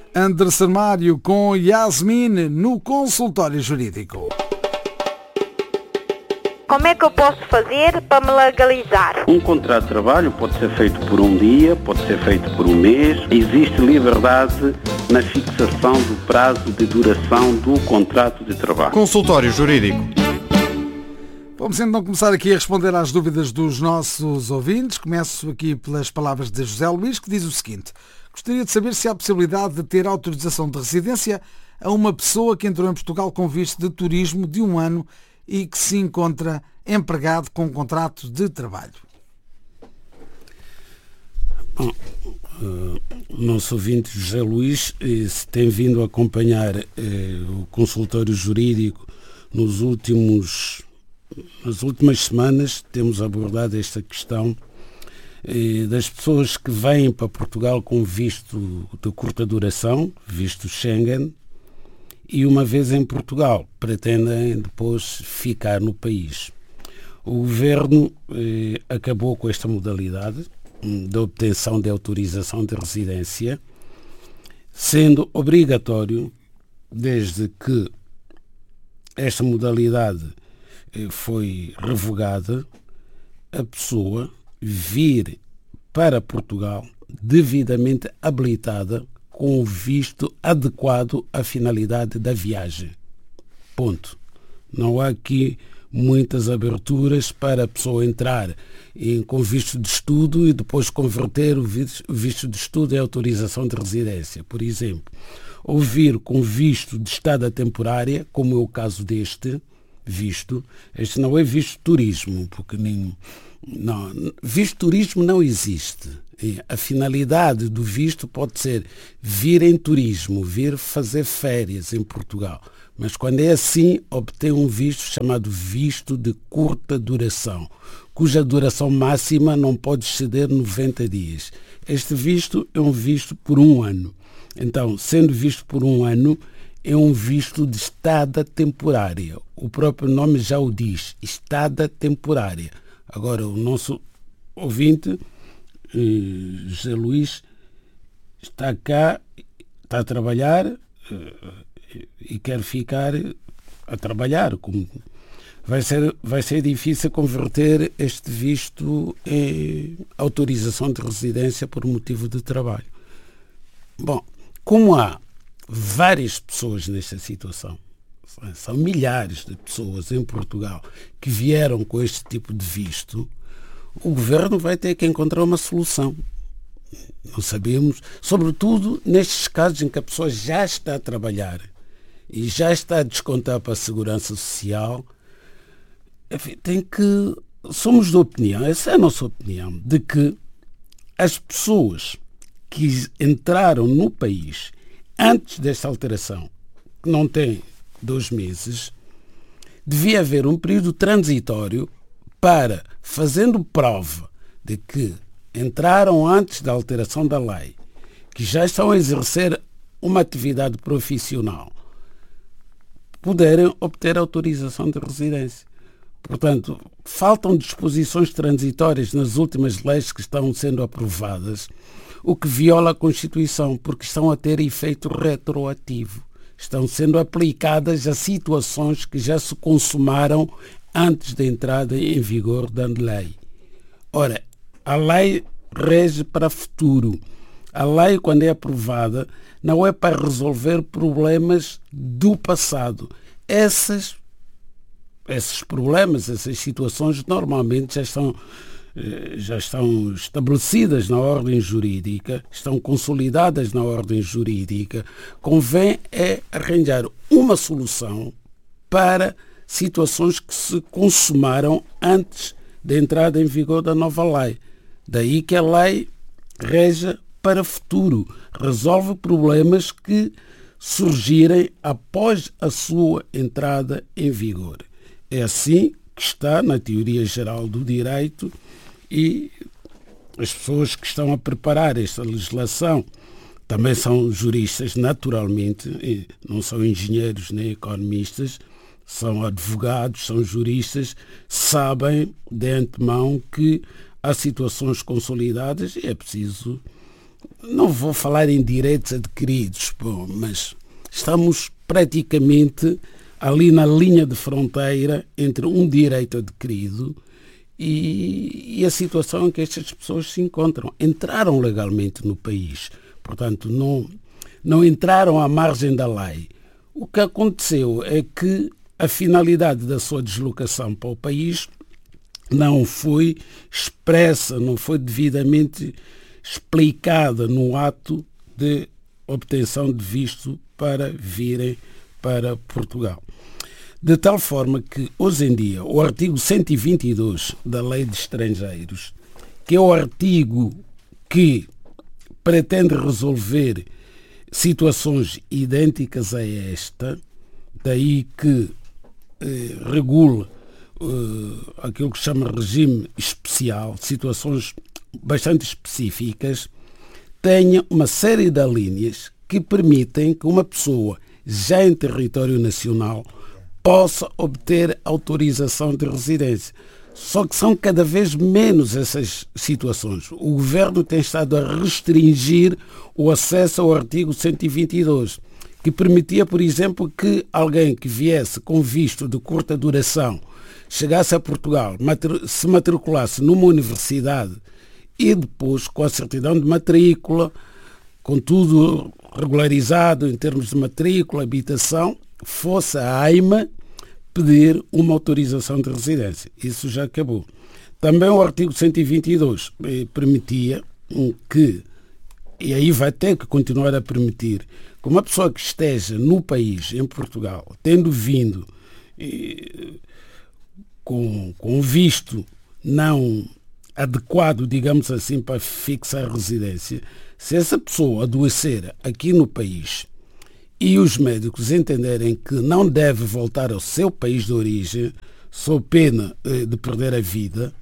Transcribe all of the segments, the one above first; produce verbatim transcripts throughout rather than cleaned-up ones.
Anderson Mário com Yasmin no consultório jurídico. Como é que eu posso fazer para me legalizar? Um contrato de trabalho pode ser feito por um dia, pode ser feito por um mês. Existe liberdade na fixação do prazo de duração do contrato de trabalho. Consultório Jurídico. Vamos então começar aqui a responder às dúvidas dos nossos ouvintes. Começo aqui pelas palavras de José Luís, que diz o seguinte: gostaria de saber se há possibilidade de ter autorização de residência a uma pessoa que entrou em Portugal com visto de turismo de um ano e que se encontra empregado com contrato de trabalho. Bom, uh, o nosso ouvinte José Luís eh, se tem vindo a acompanhar eh, o consultório jurídico nos últimos, nas últimas semanas. Temos abordado esta questão eh, das pessoas que vêm para Portugal com visto de curta duração, visto Schengen, e uma vez em Portugal pretendem depois ficar no país. O Governo eh, acabou com esta modalidade da obtenção de autorização de residência, sendo obrigatório, desde que esta modalidade eh, foi revogada, a pessoa vir para Portugal devidamente habilitada com o visto adequado à finalidade da viagem. Ponto. Não há aqui muitas aberturas para a pessoa entrar em, com visto de estudo e depois converter o visto de estudo em autorização de residência. Por exemplo, ou vir com visto de estada temporária, como é o caso deste visto. Este não é visto de turismo, porque nem, não, visto de turismo não existe. A finalidade do visto pode ser vir em turismo, vir fazer férias em Portugal. Mas quando é assim, obtém um visto chamado visto de curta duração, cuja duração máxima não pode exceder noventa dias. Este visto é um visto por um ano. Então, sendo visto por um ano, é um visto de estada temporária. O próprio nome já o diz, estada temporária. Agora, o nosso ouvinte, José Luís, está cá, está a trabalhar e quer ficar a trabalhar. Vai ser, vai ser difícil converter este visto em autorização de residência por motivo de trabalho. Bom, como há várias pessoas nesta situação, são milhares de pessoas em Portugal que vieram com este tipo de visto, o Governo vai ter que encontrar uma solução. Não sabemos, sobretudo nestes casos em que a pessoa já está a trabalhar e já está a descontar para a Segurança Social. Enfim, tem que... Somos da opinião, essa é a nossa opinião, de que as pessoas que entraram no país antes desta alteração, que não tem dois meses, devia haver um período transitório para, fazendo prova de que entraram antes da alteração da lei, que já estão a exercer uma atividade profissional, poderem obter autorização de residência. Portanto, faltam disposições transitórias nas últimas leis que estão sendo aprovadas, o que viola a Constituição, porque estão a ter efeito retroativo. Estão sendo aplicadas a situações que já se consumaram antes da entrada em vigor da lei. Ora, a lei rege para futuro. A lei, quando é aprovada, não é para resolver problemas do passado. Essas, esses problemas, essas situações, normalmente já estão, já estão estabelecidas na ordem jurídica, estão consolidadas na ordem jurídica. Convém é arranjar uma solução para situações que se consumaram antes da entrada em vigor da nova lei. Daí que a lei rege para futuro, resolve problemas que surgirem após a sua entrada em vigor. É assim que está na teoria geral do direito, e as pessoas que estão a preparar esta legislação também são juristas, naturalmente, não são engenheiros nem economistas, são advogados, são juristas, sabem de antemão que há situações consolidadas e é preciso não vou falar em direitos adquiridos, bom, mas estamos praticamente ali na linha de fronteira entre um direito adquirido e, e a situação em que estas pessoas se encontram. Entraram legalmente no país, portanto, não, não entraram à margem da lei. O que aconteceu é que a finalidade da sua deslocação para o país não foi expressa, não foi devidamente explicada no ato de obtenção de visto para virem para Portugal. De tal forma que, hoje em dia, o artigo cento e vinte e dois da Lei de Estrangeiros, que é o artigo que pretende resolver situações idênticas a esta, daí que eh, regula eh, aquilo que se chama regime especial, situações bastante específicas, tenha uma série de linhas que permitem que uma pessoa já em território nacional possa obter autorização de residência. Só que são cada vez menos essas situações. O governo tem estado a restringir o acesso ao artigo cento e vinte e dois, que permitia, por exemplo, que alguém que viesse com visto de curta duração, chegasse a Portugal, se matriculasse numa universidade e depois, com a certidão de matrícula, com tudo regularizado em termos de matrícula, habitação, fosse a AIMA pedir uma autorização de residência. Isso já acabou. Também o artigo cento e vinte e dois permitia que, e aí vai ter que continuar a permitir, que uma pessoa que esteja no país, em Portugal, tendo vindo eh, com, com visto não adequado, digamos assim, para fixar a residência, se essa pessoa adoecer aqui no país e os médicos entenderem que não deve voltar ao seu país de origem, sob pena de perder a vida,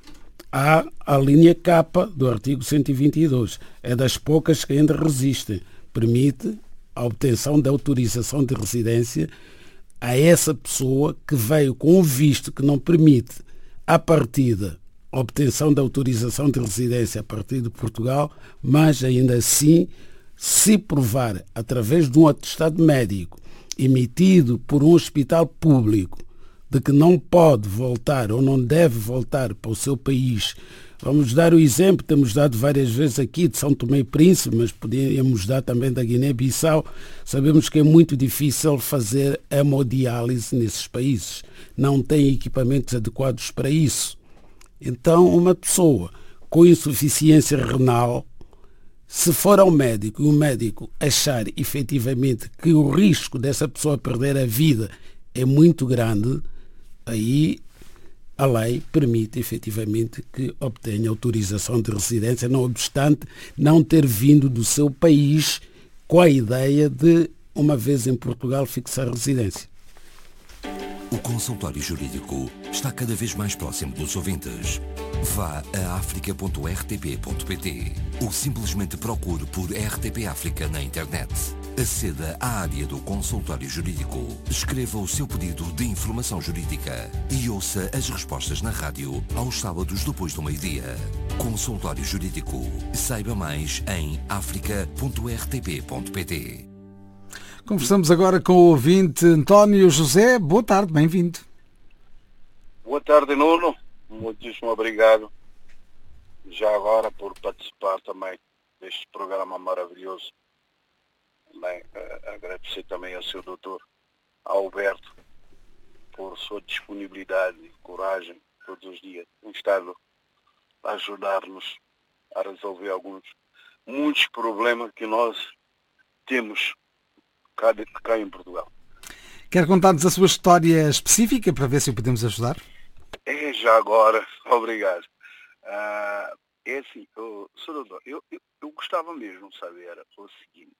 há a linha K do artigo cento e vinte e dois. É das poucas que ainda resistem. Permite a obtenção da autorização de residência a essa pessoa que veio com um visto que não permite, à partida, a obtenção da autorização de residência a partir de Portugal, mas ainda assim, se provar através de um atestado médico emitido por um hospital público de que não pode voltar ou não deve voltar para o seu país, vamos dar o exemplo, temos dado várias vezes aqui de São Tomé e Príncipe, mas podíamos dar também da Guiné-Bissau, sabemos que é muito difícil fazer hemodiálise nesses países, não tem equipamentos adequados para isso. Então, uma pessoa com insuficiência renal, se for ao médico e o médico achar efetivamente que o risco dessa pessoa perder a vida é muito grande, aí a lei permite efetivamente que obtenha autorização de residência, não obstante não ter vindo do seu país com a ideia de, uma vez em Portugal, fixar residência. O consultório jurídico está cada vez mais próximo dos ouvintes. Vá a africa ponto r t p ponto p t ou simplesmente procure por R T P África na internet. Aceda à área do consultório jurídico, escreva o seu pedido de informação jurídica e ouça as respostas na rádio aos sábados depois do meio-dia. Consultório Jurídico. Saiba mais em africa ponto r t p ponto p t. Conversamos agora com o ouvinte António José. Boa tarde, bem-vindo. Boa tarde, Nuno. Muitíssimo obrigado já agora por participar também deste programa maravilhoso. Também uh, agradecer também ao seu doutor Alberto por sua disponibilidade e coragem todos os dias. Tem estado a ajudar-nos a resolver alguns, muitos problemas que nós temos cá, de, cá em Portugal. Quer contar-nos a sua história específica para ver se o podemos ajudar? É, já agora, obrigado. Uh, é assim, oh, senhor doutor, eu, eu, eu gostava mesmo de saber o seguinte.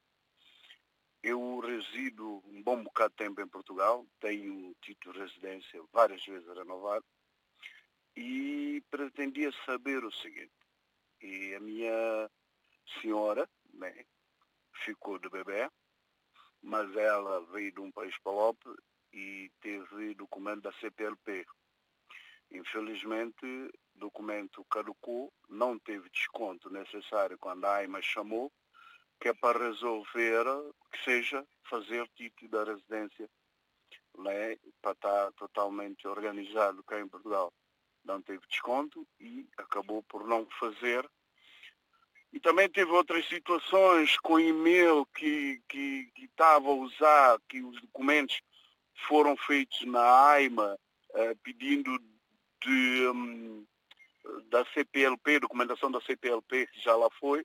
Eu resido um bom bocado de tempo em Portugal, tenho título de residência várias vezes renovado e pretendia saber o seguinte. E a minha senhora, né, ficou de bebê, mas ela veio de um país para o e teve documento da C P L P. Infelizmente, documento caducou, não teve desconto necessário quando a AIMA chamou, que é para resolver, que seja fazer título da residência, né, para estar totalmente organizado cá em Portugal. Não teve desconto e acabou por não fazer. E também teve outras situações com e-mail que, que, que estava a usar, que os documentos foram feitos na AIMA, uh, pedindo de, um, da C P L P, documentação da C P L P, que já lá foi,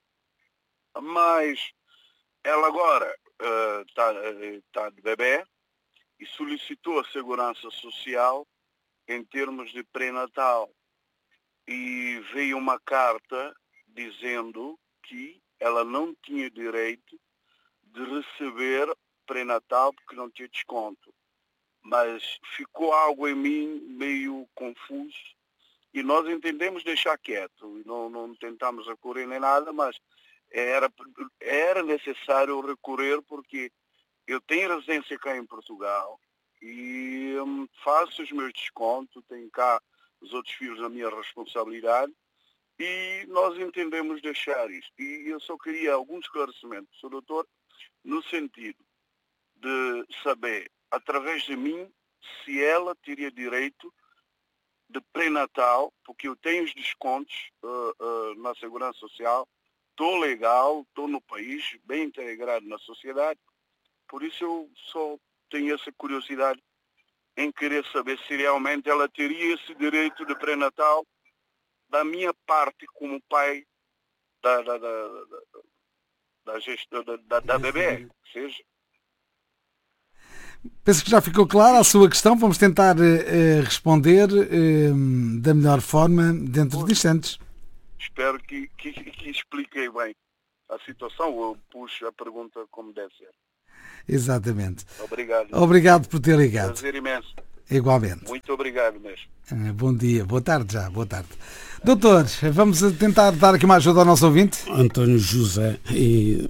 mas ela agora está uh, tá de bebê e solicitou a Segurança Social em termos de pré-natal. E veio uma carta dizendo que ela não tinha direito de receber pré-natal porque não tinha desconto. Mas ficou algo em mim meio confuso e nós entendemos deixar quieto. E não, não tentamos recorrer nem nada, mas era, era necessário recorrer porque eu tenho residência cá em Portugal e hum, faço os meus descontos, tenho cá os outros filhos na minha responsabilidade e nós entendemos deixar isto. E eu só queria alguns esclarecimentos, senhor doutor, no sentido de saber, através de mim, se ela teria direito de pré-natal, porque eu tenho os descontos uh, uh, na Segurança Social, estou legal, estou no país, bem integrado na sociedade, por isso eu só tenho essa curiosidade em querer saber se realmente ela teria esse direito de pré-natal da minha parte como pai da, da, da, da, da, gestão, da, da, da bebê, seja. Penso que já ficou clara a sua questão. Vamos tentar uh, responder uh, da melhor forma dentro de instantes. Espero que, que, que expliquei bem a situação. Eu puxo a pergunta como deve ser. Exatamente. Obrigado. Obrigado por ter ligado. Prazer imenso. Igualmente. Muito obrigado mesmo. Uh, bom dia. Boa tarde já. Boa tarde. Doutor, vamos tentar dar aqui uma ajuda ao nosso ouvinte. António José, e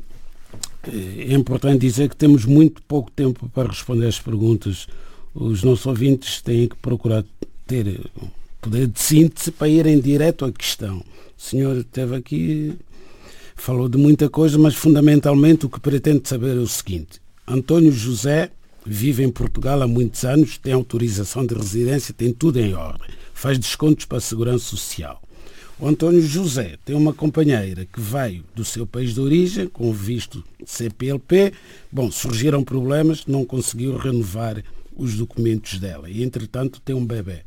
é importante dizer que temos muito pouco tempo para responder às perguntas. Os nossos ouvintes têm que procurar ter poder de síntese para irem direto à questão. O senhor esteve aqui, falou de muita coisa, mas fundamentalmente o que pretende saber é o seguinte. António José vive em Portugal há muitos anos, tem autorização de residência, tem tudo em ordem, faz descontos para a Segurança Social. O António José tem uma companheira que veio do seu país de origem, com visto C P L P. Bom, surgiram problemas, não conseguiu renovar os documentos dela e, entretanto, tem um bebê.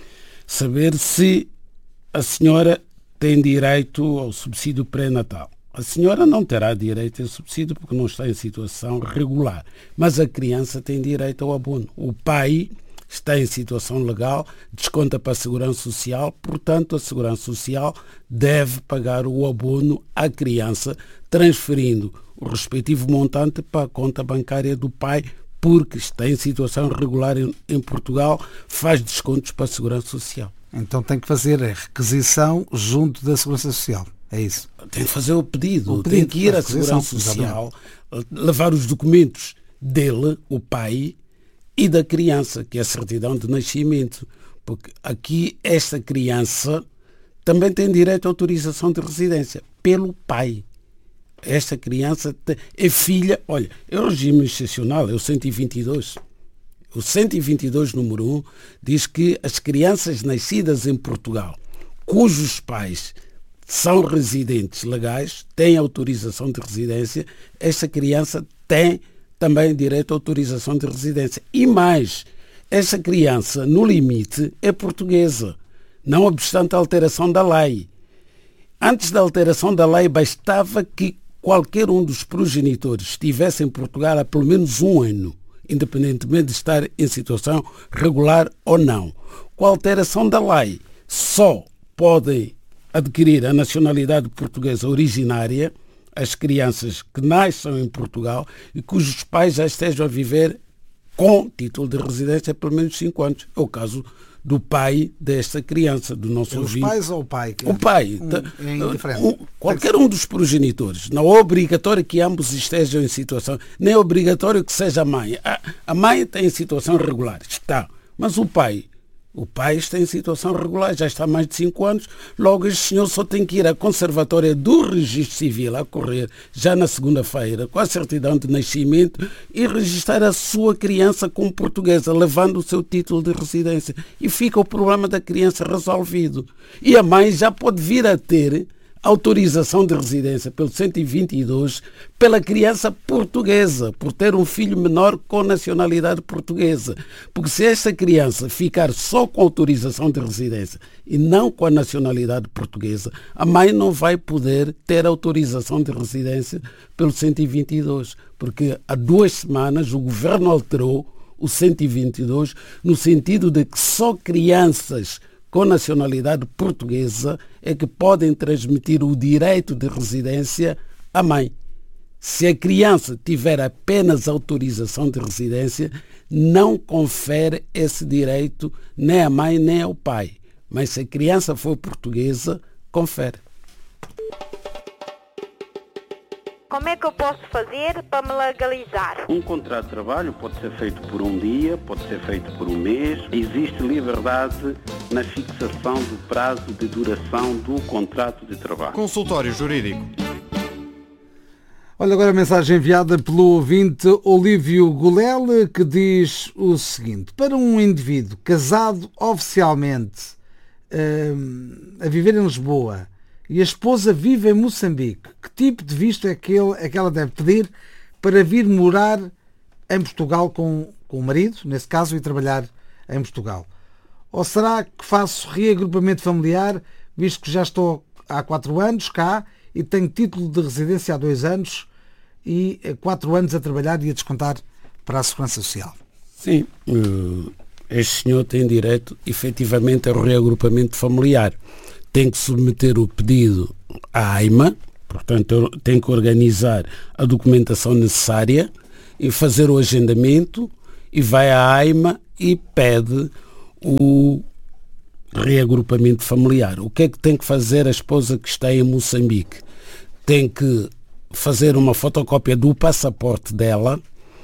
Saber se a senhora tem direito ao subsídio pré-natal. A senhora não terá direito ao subsídio porque não está em situação regular, mas a criança tem direito ao abono. O pai está em situação legal, desconta para a Segurança Social, portanto a Segurança Social deve pagar o abono à criança, transferindo o respectivo montante para a conta bancária do pai, porque está em situação regular em, em Portugal, faz descontos para a Segurança Social. Então tem que fazer a requisição junto da Segurança Social, é isso? Tem que fazer o pedido, o pedido tem que ir à Segurança Social, levar os documentos dele, o pai, e da criança, que é a certidão de nascimento, porque aqui esta criança também tem direito à autorização de residência pelo pai. Esta criança é filha, olha, é o regime excepcional, é o cento e vinte e dois. O cento e vinte e dois, número um, diz que as crianças nascidas em Portugal, cujos pais são residentes legais, têm autorização de residência, esta criança tem também direito à autorização de residência. E mais, essa criança, no limite, é portuguesa, não obstante a alteração da lei. Antes da alteração da lei, bastava que qualquer um dos progenitores estivesse em Portugal há pelo menos um ano, independentemente de estar em situação regular ou não. Com a alteração da lei, só podem adquirir a nacionalidade portuguesa originária as crianças que nascem em Portugal e cujos pais já estejam a viver com título de residência há pelo menos cinco anos. É o caso do pai desta criança, do nosso Os ouvinte. pais ou o pai? O pai. Um, é indiferente. Um, qualquer um dos progenitores. Não é obrigatório que ambos estejam em situação, nem é obrigatório que seja a mãe. A, a mãe tem situação regular, está. Mas o pai, O pai está em situação regular, já está há mais de cinco anos, logo este senhor só tem que ir à Conservatória do Registro Civil a correr, já na segunda-feira, com a certidão de nascimento e registrar a sua criança como portuguesa, levando o seu título de residência. E fica o problema da criança resolvido. E a mãe já pode vir a ter autorização de residência pelo cento e vinte e dois pela criança portuguesa, por ter um filho menor com nacionalidade portuguesa. Porque se esta criança ficar só com autorização de residência e não com a nacionalidade portuguesa, a mãe não vai poder ter autorização de residência pelo cento e vinte e dois. Porque há duas semanas o governo alterou o cento e vinte e dois no sentido de que só crianças com nacionalidade portuguesa é que podem transmitir o direito de residência à mãe. Se a criança tiver apenas autorização de residência, não confere esse direito nem à mãe nem ao pai. Mas se a criança for portuguesa, confere. Como é que eu posso fazer para me legalizar? Um contrato de trabalho pode ser feito por um dia, pode ser feito por um mês. Existe liberdade na fixação do prazo de duração do contrato de trabalho. Consultório Jurídico. Olha agora a mensagem enviada pelo ouvinte Olívio Gulel, que diz o seguinte: para um indivíduo casado oficialmente hum, a viver em Lisboa e a esposa vive em Moçambique, que tipo de visto é que, ele, é que ela deve pedir para vir morar em Portugal com, com o marido, nesse caso, e trabalhar em Portugal? Ou será que faço reagrupamento familiar, visto que já estou há quatro anos cá e tenho título de residência há dois anos e quatro anos a trabalhar e a descontar para a Segurança Social? Sim, este senhor tem direito, efetivamente, ao reagrupamento familiar. Tem que submeter o pedido à AIMA, portanto tem que organizar a documentação necessária e fazer o agendamento e vai à AIMA e pede o reagrupamento familiar. O que é que tem que fazer a esposa que está em Moçambique? Tem que fazer uma fotocópia do passaporte dela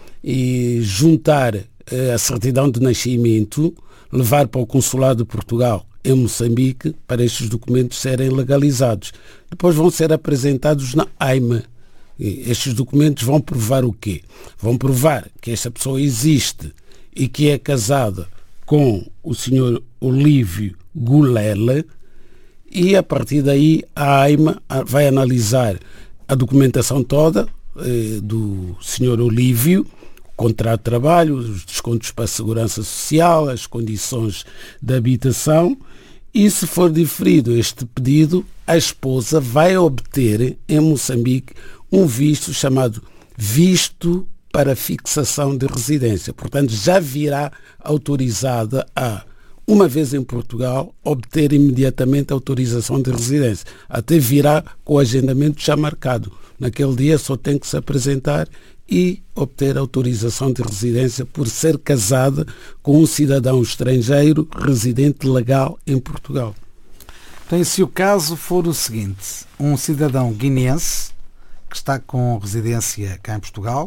e juntar a certidão de nascimento, levar para o Consulado de Portugal em Moçambique para estes documentos serem legalizados. Depois vão ser apresentados na AIMA. E estes documentos vão provar o quê? Vão provar que esta pessoa existe e que é casada com o senhor Olívio Gulel, e a partir daí a AIMA vai analisar a documentação toda eh, do senhor Olívio, contrato de trabalho, os descontos para a segurança social, as condições de habitação, e se for diferido este pedido, a esposa vai obter em Moçambique um visto chamado visto para fixação de residência. Portanto, já virá autorizada a, uma vez em Portugal, obter imediatamente a autorização de residência. Até virá com o agendamento já marcado. Naquele dia só tem que se apresentar e obter autorização de residência por ser casada com um cidadão estrangeiro residente legal em Portugal. Então, e se o caso for o seguinte: um cidadão guineense que está com residência cá em Portugal,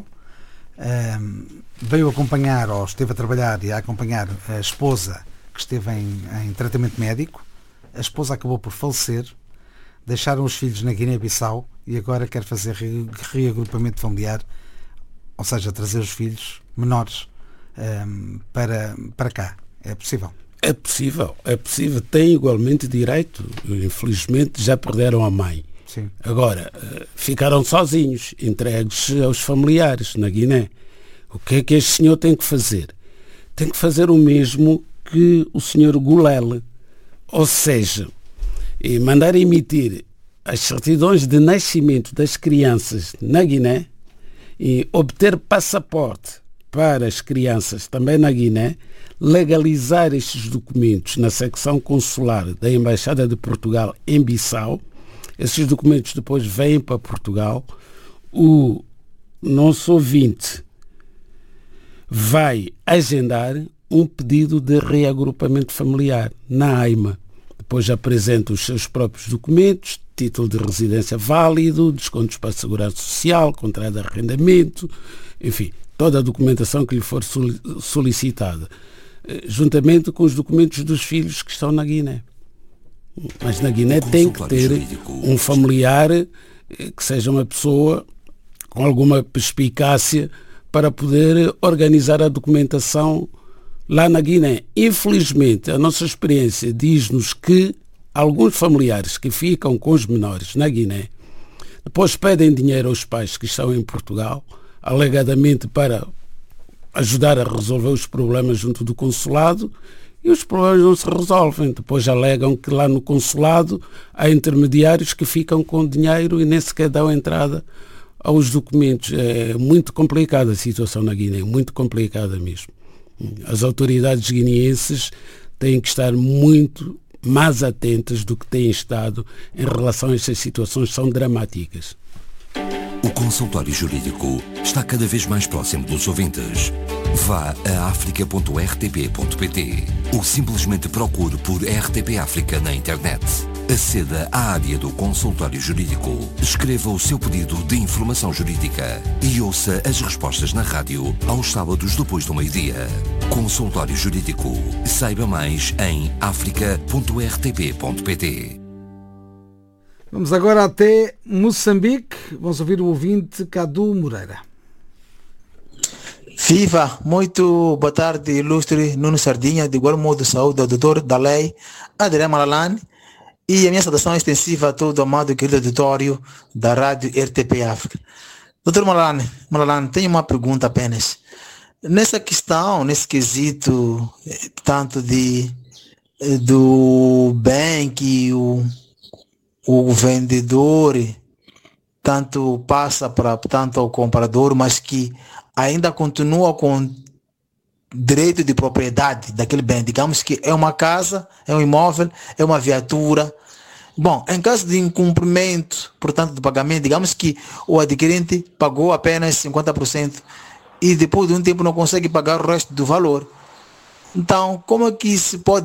um, veio acompanhar, ou esteve a trabalhar e a acompanhar a esposa que esteve em, em tratamento médico, a esposa acabou por falecer, deixaram os filhos na Guiné-Bissau e agora quer fazer re- reagrupamento familiar, ou seja, trazer os filhos menores um, para, para cá. É possível? É possível, é possível. Tem igualmente direito. Infelizmente já perderam a mãe. Sim. Agora, ficaram sozinhos, entregues aos familiares na Guiné. O que é que este senhor tem que fazer? Tem que fazer o mesmo que o senhor Gulel. Ou seja, mandar emitir as certidões de nascimento das crianças na Guiné e obter passaporte para as crianças também na Guiné, legalizar estes documentos na secção consular da Embaixada de Portugal em Bissau. Esses documentos depois vêm para Portugal. O nosso ouvinte vai agendar um pedido de reagrupamento familiar na AIMA. Depois apresenta os seus próprios documentos, título de residência válido, descontos para a segurança social, contrato de arrendamento, enfim, toda a documentação que lhe for solicitada. juntamente com os documentos dos filhos que estão na Guiné. Mas na Guiné tem que ter um familiar que seja uma pessoa com alguma perspicácia para poder organizar a documentação lá na Guiné. Infelizmente, a nossa experiência diz-nos que alguns familiares que ficam com os menores na Guiné depois pedem dinheiro aos pais que estão em Portugal, alegadamente para ajudar a resolver os problemas junto do consulado, e os problemas não se resolvem. Depois alegam que lá no consulado há intermediários que ficam com dinheiro e nem sequer dão entrada aos documentos. É muito complicada a situação na Guiné, muito complicada mesmo. As autoridades guineenses têm que estar muito mais atentas do que têm estado em relação a estas situações que são dramáticas. O consultório jurídico está cada vez mais próximo dos ouvintes. Vá a africa ponto r t p ponto p t ou simplesmente procure por R T P África na internet. Aceda à área do consultório jurídico, escreva o seu pedido de informação jurídica e ouça as respostas na rádio aos sábados depois do meio-dia. Consultório Jurídico. Saiba mais em africa ponto r t p ponto p t. Vamos agora até Moçambique. Vamos ouvir o ouvinte Cadu Moreira. Viva! Muito boa tarde, ilustre Nuno Sardinha, de igual modo saúde ao doutor da lei, Adriano Malalane, e a minha saudação é extensiva a todo o amado e querido auditório da Rádio R T P África. doutor Malalane, Malalane, tenho uma pergunta apenas. Nessa questão, nesse quesito, tanto de, do bem que o, o vendedor tanto passa para tanto ao comprador, mas que ainda continua com direito de propriedade daquele bem. Digamos que é uma casa, é um imóvel, é uma viatura. Bom, em caso de incumprimento, portanto, do pagamento, digamos que o adquirente pagou apenas cinquenta por cento e depois de um tempo não consegue pagar o resto do valor. Então, como é que se pode